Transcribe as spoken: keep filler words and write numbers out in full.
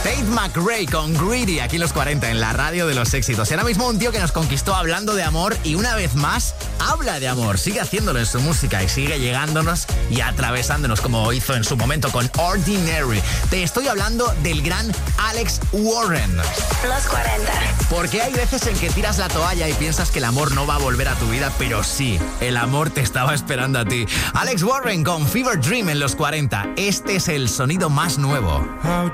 Tate McRae con Greedy, aquí en los cuarenta, en la radio de los éxitos. Y ahora mismo un tío que nos conquistó hablando de amor y una vez más habla de amor. Sigue haciéndolo en su música y sigue llegándonos y atravesándonos como hizo en su momento con Ordinary. Te estoy hablando del gran Alex Warren. Los cuarenta. Porque hay veces en que tiras la toalla y piensas que el amor no va a volver a tu vida, pero sí, el amor te estaba esperando a ti. Alex Warren con Fever Dream en los cuarenta. Este es el sonido más nuevo. How